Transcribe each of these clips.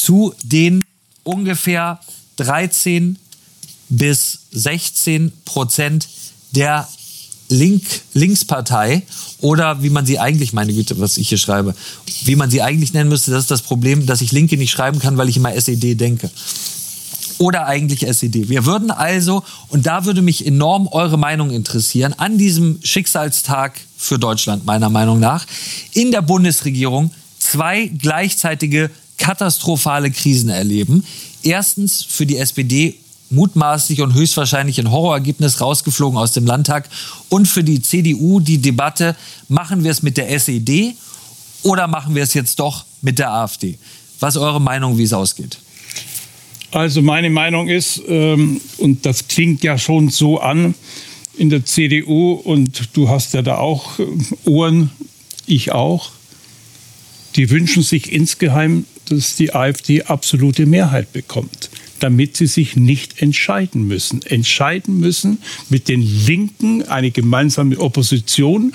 zu den ungefähr 13 bis 16% der Linkspartei oder wie man sie eigentlich, meine Güte, was ich hier schreibe, wie man sie eigentlich nennen müsste, das ist das Problem, dass ich Linke nicht schreiben kann, weil ich immer SED denke. Oder eigentlich SED. Wir würden also, und da würde mich enorm eure Meinung interessieren, an diesem Schicksalstag für Deutschland, meiner Meinung nach, in der Bundesregierung 2 gleichzeitige katastrophale Krisen erleben. Erstens für die SPD mutmaßlich und höchstwahrscheinlich ein Horrorergebnis rausgeflogen aus dem Landtag. Und für die CDU die Debatte, machen wir es mit der SED oder machen wir es jetzt doch mit der AfD? Was ist eure Meinung, wie es ausgeht? Also meine Meinung ist, und das klingt ja schon so an, in der CDU, und du hast ja da auch Ohren, ich auch, die wünschen sich insgeheim, dass die AfD absolute Mehrheit bekommt, damit sie sich nicht entscheiden müssen. Entscheiden müssen, mit den Linken eine gemeinsame Opposition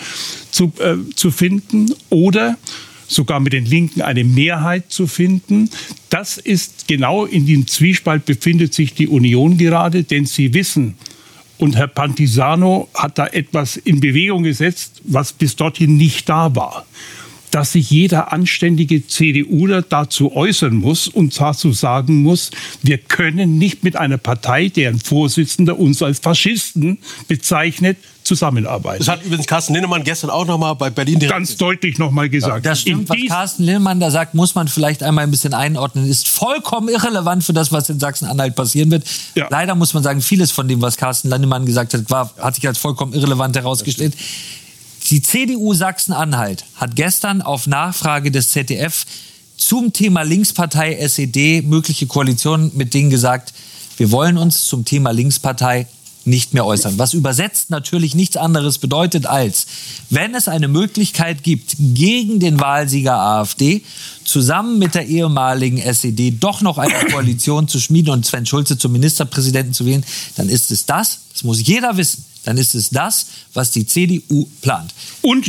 zu finden oder sogar mit den Linken eine Mehrheit zu finden. Das ist genau in dem Zwiespalt befindet sich die Union gerade, denn sie wissen, und Herr Pantisano hat da etwas in Bewegung gesetzt, was bis dorthin nicht da war, dass sich jeder anständige CDUler dazu äußern muss und dazu sagen muss, wir können nicht mit einer Partei, deren Vorsitzender uns als Faschisten bezeichnet, zusammenarbeiten. Das hat übrigens Carsten Linnemann gestern auch noch mal bei Berlin ganz deutlich noch mal gesagt. Das stimmt, was Carsten Linnemann da sagt, muss man vielleicht einmal ein bisschen einordnen, ist vollkommen irrelevant für das, was in Sachsen-Anhalt passieren wird. Ja. Leider muss man sagen, vieles von dem, was Carsten Linnemann gesagt hat, hat sich als vollkommen irrelevant herausgestellt. Die CDU Sachsen-Anhalt hat gestern auf Nachfrage des ZDF zum Thema Linkspartei SED, mögliche Koalition mit denen gesagt, wir wollen uns zum Thema Linkspartei nicht mehr äußern. Was übersetzt natürlich nichts anderes bedeutet als, wenn es eine Möglichkeit gibt, gegen den Wahlsieger AfD zusammen mit der ehemaligen SED doch noch eine Koalition zu schmieden und Sven Schulze zum Ministerpräsidenten zu wählen, dann ist es das muss jeder wissen, dann ist es das, was die CDU plant. Und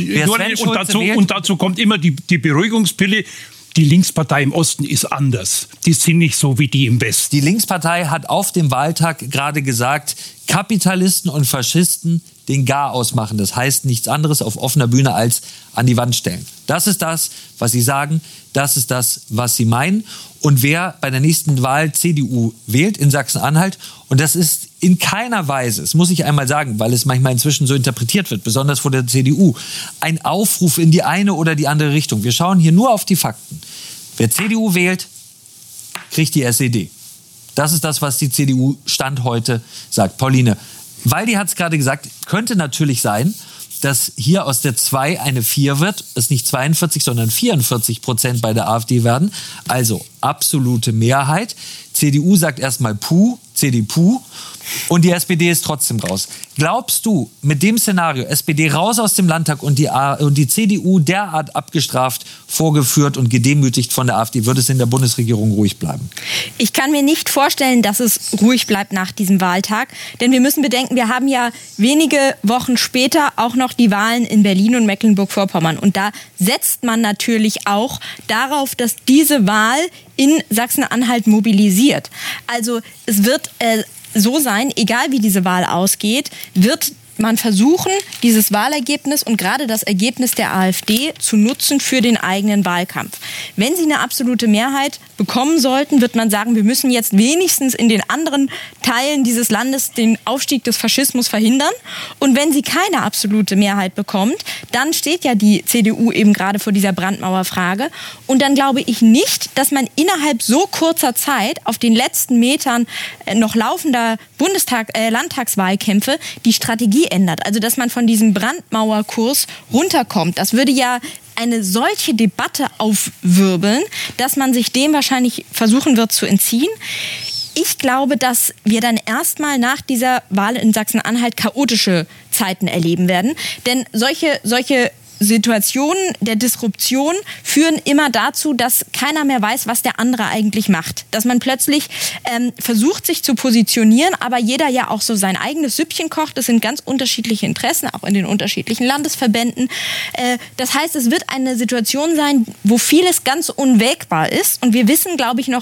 dazu kommt immer die Beruhigungspille. Die Linkspartei im Osten ist anders. Die sind nicht so wie die im Westen. Die Linkspartei hat auf dem Wahltag gerade gesagt, Kapitalisten und Faschisten den Garaus machen. Das heißt nichts anderes auf offener Bühne als an die Wand stellen. Das ist das, was sie sagen. Das ist das, was sie meinen. Und wer bei der nächsten Wahl CDU wählt in Sachsen-Anhalt, und das ist in keiner Weise, das muss ich einmal sagen, weil es manchmal inzwischen so interpretiert wird, besonders von der CDU, ein Aufruf in die eine oder die andere Richtung. Wir schauen hier nur auf die Fakten. Wer CDU wählt, kriegt die SED. Das ist das, was die CDU Stand heute sagt. Pauline, Waldi hat es gerade gesagt, könnte natürlich sein, dass hier aus der 2 eine 4 wird, es nicht 42, sondern 44% bei der AfD werden. Also absolute Mehrheit. CDU sagt erstmal Puh, CDU, und die SPD ist trotzdem raus. Glaubst du, mit dem Szenario, SPD raus aus dem Landtag und die CDU derart abgestraft, vorgeführt und gedemütigt von der AfD, würde es in der Bundesregierung ruhig bleiben? Ich kann mir nicht vorstellen, dass es ruhig bleibt nach diesem Wahltag. Denn wir müssen bedenken, wir haben ja wenige Wochen später auch noch die Wahlen in Berlin und Mecklenburg-Vorpommern. Und da setzt man natürlich auch darauf, dass diese Wahl in Sachsen-Anhalt mobilisiert. Also es wird so sein, egal wie diese Wahl ausgeht, wird man versuchen, dieses Wahlergebnis und gerade das Ergebnis der AfD zu nutzen für den eigenen Wahlkampf. Wenn sie eine absolute Mehrheit bekommen sollten, wird man sagen, wir müssen jetzt wenigstens in den anderen Teilen dieses Landes den Aufstieg des Faschismus verhindern. Und wenn sie keine absolute Mehrheit bekommt, dann steht ja die CDU eben gerade vor dieser Brandmauerfrage. Und dann glaube ich nicht, dass man innerhalb so kurzer Zeit auf den letzten Metern noch laufender Landtagswahlkämpfe die Strategie ändert. Also dass man von diesem Brandmauerkurs runterkommt. Das würde ja eine solche Debatte aufwirbeln, dass man sich dem wahrscheinlich versuchen wird zu entziehen. Ich glaube, dass wir dann erstmal nach dieser Wahl in Sachsen-Anhalt chaotische Zeiten erleben werden. Denn solche Situationen der Disruption führen immer dazu, dass keiner mehr weiß, was der andere eigentlich macht. Dass man plötzlich versucht, sich zu positionieren, aber jeder ja auch so sein eigenes Süppchen kocht. Das sind ganz unterschiedliche Interessen, auch in den unterschiedlichen Landesverbänden. Das heißt, es wird eine Situation sein, wo vieles ganz unwägbar ist. Und wir wissen, glaube ich, noch